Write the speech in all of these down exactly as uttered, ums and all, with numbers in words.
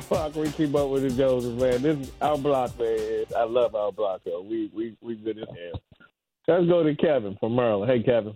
How can we keep up with the Joneses, man? This is our block, man. I love our block, though. We we we good as hell. Let's go to Kevin from Maryland. Hey, Kevin.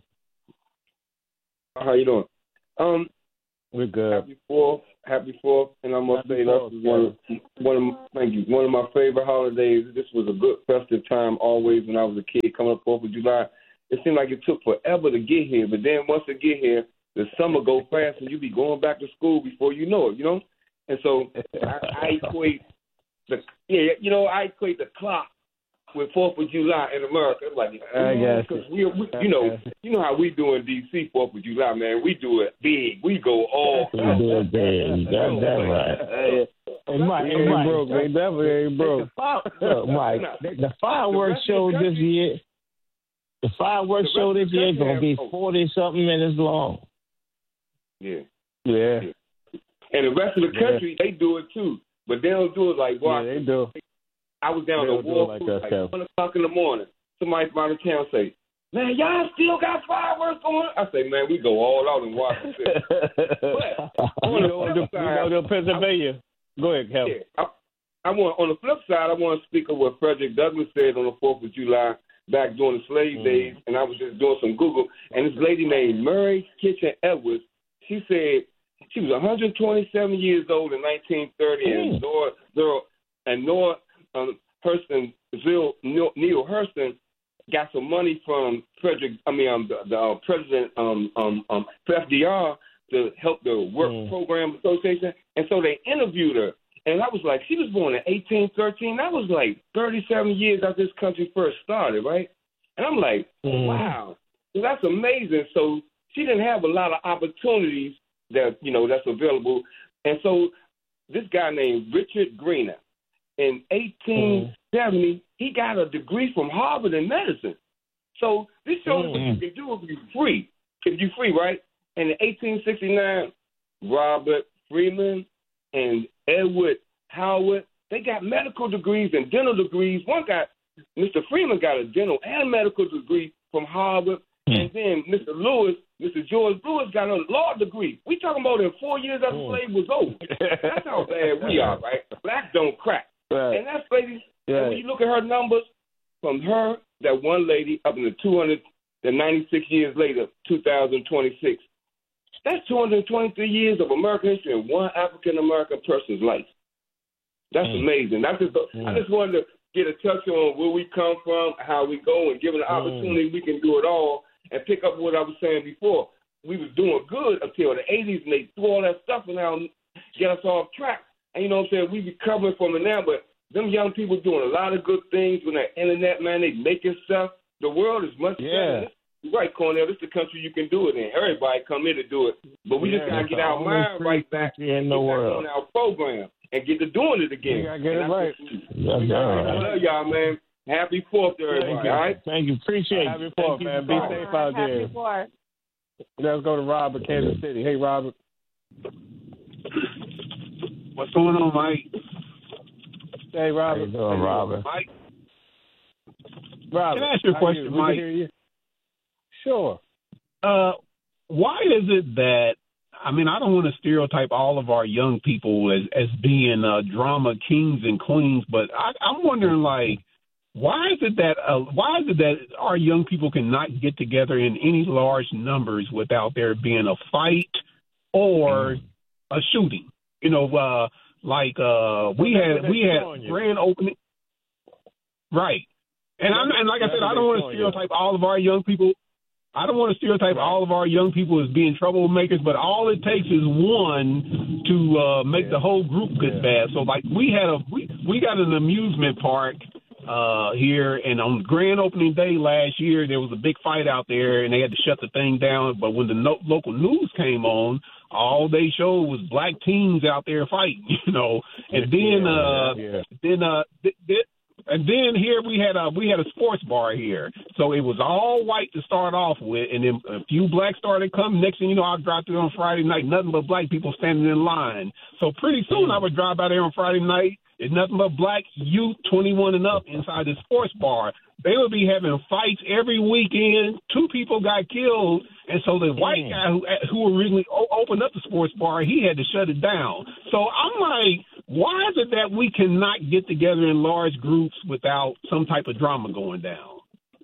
How you doing? Um, We're good. Happy Fourth, Happy Fourth, and I must say this is one of one of thank you one of my favorite holidays. This was a good festive time always when I was a kid coming up Fourth of July. It seemed like it took forever to get here, but then once it get here, the summer go fast and you be going back to school before you know it, you know. And so I, I equate the yeah, you know, I equate the clock with Fourth of July in America. Like, I guess because we, we, you know, you know how we do in D C Fourth of July, man. We do it big. We go all. We do it big. That's that right. Hey, Mike, hey, Mike, broke. They definitely ain't broke. Look, Mike, the fireworks show this year. The fireworks show this year is gonna be forty something minutes long. Yeah. Yeah. And the rest of the country, yeah. they do it too, but they don't do it like Washington. Yeah, they do. I was down at War like, like one o'clock in the morning. Somebody from out of town say, "Man, y'all still got fireworks going?" I say, "Man, we go all out in Washington." But on the flip side, to Pennsylvania. I, Go ahead, Kevin. Yeah, I, I want on the flip side, I want to speak of what Frederick Douglass said on the Fourth of July back during the slave mm. days, and I was just doing some Google, and this lady named Mary Kitchen Edwards, she said she was one hundred twenty-seven years old in nineteen thirty, mm. and Nora, Nora and Nora. Um, Hurston, Neil, Neil Hurston got some money from Frederick. I mean, um, the, the uh, president, um, um, um, F D R, to help the Work mm. Program Association, and so they interviewed her. And I was like, she was born in eighteen thirteen. That was like thirty-seven years after this country first started, right? And I'm like, mm. wow, so that's amazing. So she didn't have a lot of opportunities that you know that's available, and so this guy named Richard Greener. In eighteen seventy, mm. he got a degree from Harvard in medicine. So this shows mm. what you can do if you're free. If you're free, right? And in eighteen sixty-nine, Robert Freeman and Edward Howard, they got medical degrees and dental degrees. One got, Mister Freeman got a dental and medical degree from Harvard. Mm. And then Mister Lewis, Mister George Lewis got a law degree. We talking about in four years after mm. slavery was over. That's how bad we are, right? Blacks don't crack. Right. And that lady, yeah. and when you look at her numbers, from her, that one lady, up into two hundred ninety-six years later, two thousand twenty-six, that's two hundred twenty-three years of American history in one African-American person's life. That's mm. amazing. That's just, mm. I just wanted to get a touch on where we come from, how we go, and given the opportunity, mm. we can do it all, and pick up what I was saying before. We was doing good until the eighties, and they threw all that stuff and now get us off track. And you know what I'm saying? We recovering from it now, but them young people doing a lot of good things with that internet, man. They making stuff. The world is much yeah. better. You're right, Cornell. This is the country you can do it in. Everybody come here to do it. But we yeah, just got to get our mind right back in the world on our program and get to doing it again. You got to get it right. Yeah, I love y'all, man. Happy Fourth to everybody, all right? Thank you. Appreciate it. Happy Fourth, man. Be safe out there. Happy Fourth. Let's go to Robert, Kansas City. Hey, Robert. What's going on, Mike? Hey, Robert. How you doing, Robert? Mike? Robert, can I ask you a question, you? Mike? Hear you. Sure. Uh, why is it that, I mean, I don't want to stereotype all of our young people as, as being uh, drama kings and queens, but I, I'm wondering, like, why is it that uh, why is it that our young people cannot get together in any large numbers without there being a fight or a shooting? You know, uh, like uh, we had we had grand opening, right? And I'm and like I said, I don't want to stereotype all of our young people. I don't want to stereotype all of our young people as being troublemakers, but all it takes is one to uh, make the whole group get bad. So, like, we had a we, we got an amusement park uh, here, and on grand opening day last year, there was a big fight out there, and they had to shut the thing down. But when the no- local news came on, all they showed was black teens out there fighting, you know. And then, uh, yeah, yeah. then, uh, th- th- and then here we had a we had a sports bar here, so it was all white to start off with, and then a few blacks started coming. Next thing you know, I drive through on Friday night, nothing but black people standing in line. So pretty soon, I would drive by there on Friday night. It's nothing but black youth, twenty-one and up, inside the sports bar. They would be having fights every weekend. Two people got killed, and so the white guy who who originally opened up the sports bar, he had to shut it down. So I'm like, why it that we cannot get together in large groups without some type of drama going down?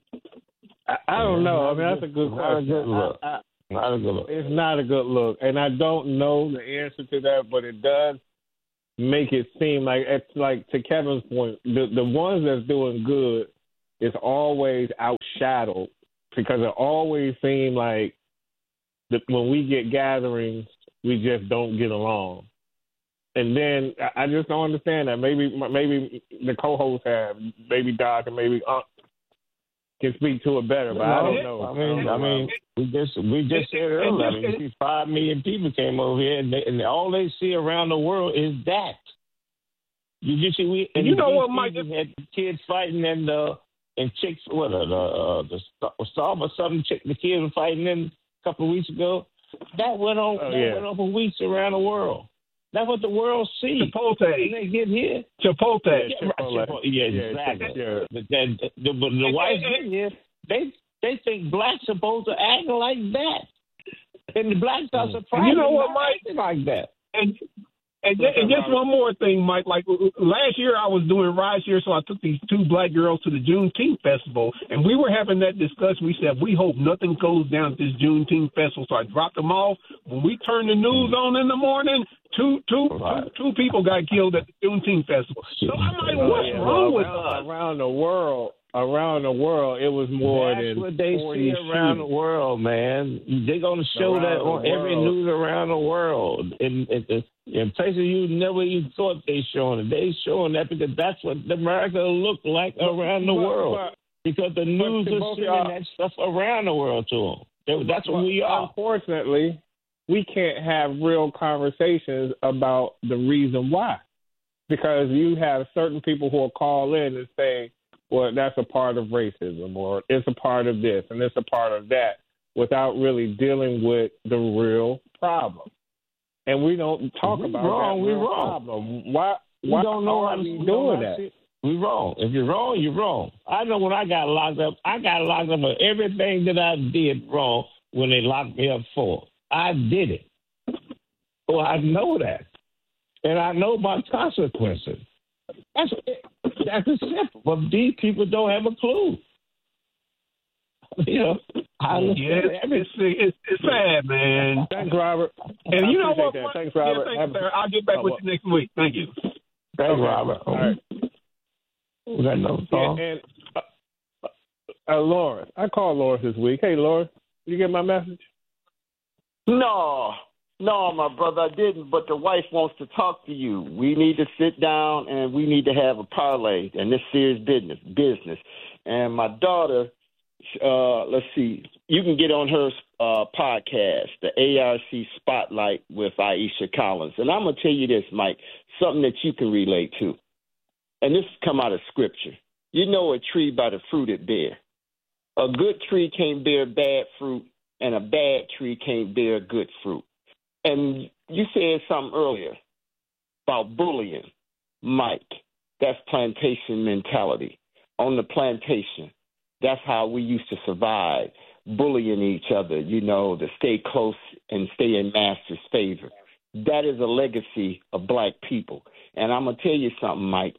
I, I don't know. I mean, that's a good question. Not a good look. I, I, not a good look. It's not a good look, and I don't know the answer to that, but it does make it seem like it's like to Kevin's point, the the ones that's doing good is always outshadowed because it always seems like that when we get gatherings, we just don't get along. And then I just don't understand that. Maybe maybe the co-hosts have, maybe Doc and maybe Unc can speak to it better, but no, I don't know. I mean, I mean, we just we just said earlier. I mean, see, five million people came over here, and, they, and all they see around the world is that. You just see, we and you know what, Mike? We had kids fighting and uh and chicks, what uh, the uh, the Storm or something. Chick, the kids were fighting in a couple of weeks ago. That went on. Oh, that yeah. went on for weeks around the world. That's what the world sees. Chipotle. When they get here. Chipotle. Yeah, right, Chipotle. yeah, Yeah, exactly. yeah. But, then, the, but the whites get here, they they think blacks supposed to act like that, and the blacks are surprised. You know what, Mike? Like that. And and, th- and just one more thing, Mike. Like last year, I was doing Rise Here, so I took these two black girls to the Juneteenth festival, and we were having that discussion. We said we hope nothing goes down at this Juneteenth festival. So I dropped them off. When we turned the news on in the morning, two two Right. two, two people got killed at the Juneteenth festival. So I'm like, Oh, what's yeah. wrong well, with around, us? around the world? Around the world, it was more That's than what they forty see around the shootings. world, man. They're gonna show Around that the on every world. news around the world, in, in, in places you never even thought they showing it. They showing that because that's what America look like around the But- world. but- Because the news to is both sending y'all- that stuff around the world to them. That's what we are. Unfortunately, we can't have real conversations about the reason why. Because you have certain people who will call in and say, well, that's a part of racism, or it's a part of this, and it's a part of that, without really dealing with the real problem. And we don't talk We about wrong, that we real wrong. problem. Why, We why don't know are how to we we don't doing know how that? to- We wrong. If you're wrong, you're wrong. I know when I got locked up, I got locked up for everything that I did wrong when they locked me up for. I did it. So I know that. And I know my consequences. That's that's simple. But these people don't have a clue. You know, I Yeah, it's, it's, it's, it's sad, man. Thanks, Robert. And I you know appreciate what? that. One- Thanks, Robert. Yeah, Have- thanks, sir. I'll get back Oh, with well. you next week. Thank you. Thanks, Okay. Robert. All right. We got another Yeah, call? and uh, uh, Laura, I called Laura this week. Hey, Laura, you get my message? No, no, my brother, I didn't. But the wife wants to talk to you. We need to sit down and we need to have a parlay, and this serious business, business. And my daughter, uh, let's see, you can get on her uh, podcast, the A R C Spotlight with Aisha Collins. And I'm gonna tell you this, Mike, something that you can relate to. And this come out of Scripture. You know a tree by the fruit it bear. A good tree can't bear bad fruit, and a bad tree can't bear good fruit. And you said something earlier about bullying, Mike. That's plantation mentality. On the plantation, that's how we used to survive, bullying each other, you know, to stay close and stay in master's favor. That is a legacy of black people. And I'm going to tell you something, Mike.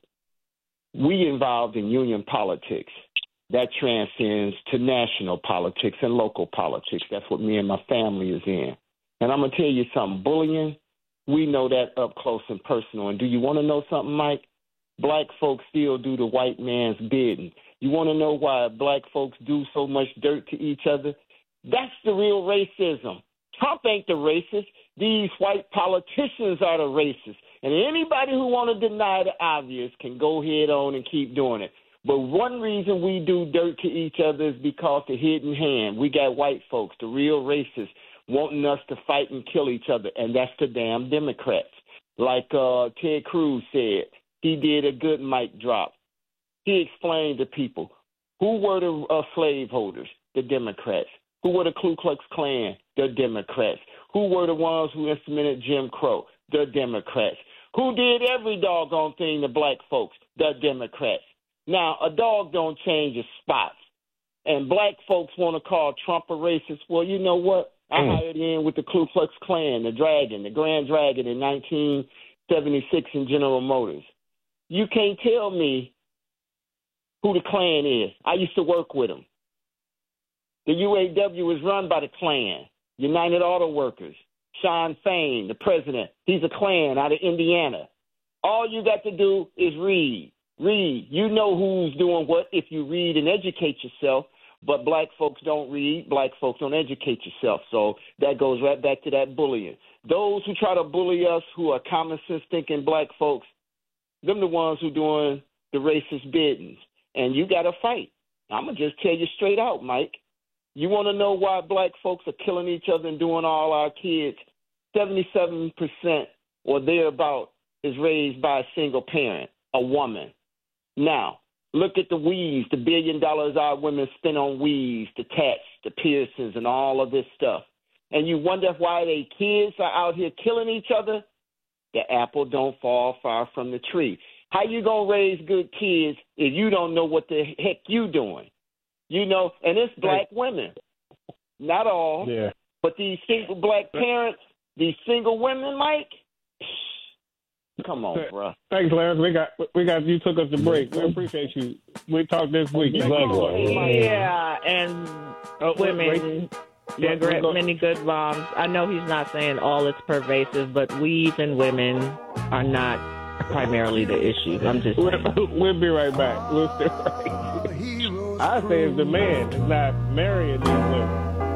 We involved in union politics. That transcends to national politics and local politics. That's what me and my family is in. And I'm going to tell you something. Bullying, we know that up close and personal. And do you want to know something, Mike? Black folks still do the white man's bidding. You want to know why black folks do so much dirt to each other? That's the real racism. Trump ain't the racist. These white politicians are the racists. And anybody who want to deny the obvious can go head on and keep doing it. But one reason we do dirt to each other is because the hidden hand. We got white folks, the real racists, wanting us to fight and kill each other, and that's the damn Democrats. Like uh, Ted Cruz said, he did a good mic drop. He explained to people who were the uh, slaveholders, the Democrats. Who were the Ku Klux Klan, the Democrats. Who were the ones who implemented Jim Crow, the Democrats. Who did every doggone thing to black folks, the Democrats. Now, a dog don't change his spots. And black folks want to call Trump a racist. Well, you know what? I Mm. hired in with the Ku Klux Klan, the Dragon, the Grand Dragon in nineteen seventy-six in General Motors. You can't tell me who the Klan is. I used to work with them. The U A W is run by the Klan, United Auto Workers. Sean Fain, the president, he's a Klan out of Indiana. All you got to do is read. Read. You know who's doing what if you read and educate yourself, but black folks don't read. Black folks don't educate yourself. So that goes right back to that bullying. Those who try to bully us, who are common sense thinking black folks, them the ones who doing the racist biddings. And you got to fight. I'm going to just tell you straight out, Mike. You want to know why black folks are killing each other and doing all our kids? seventy-seven percent or thereabout is raised by a single parent, a woman. Now, look at the weaves, the billion dollars our women spend on weaves, the tats, the piercings, and all of this stuff. And you wonder why they kids are out here killing each other? The apple don't fall far from the tree. How you going to raise good kids if you don't know what the heck you doing? You know, and it's black women. Not all. Yeah. But these single black parents, these single women, Mike, come on, bro. Thanks, Larry. We got, we got, you took us to break. We appreciate you. We talked this week. Yeah, and oh, women, they're great, many good moms. I know he's not saying all it's pervasive, but weeds and women are not primarily the issue. I'm just saying. We'll, we'll be right back. We'll stay right. I say it's the man. It's not marrying these women.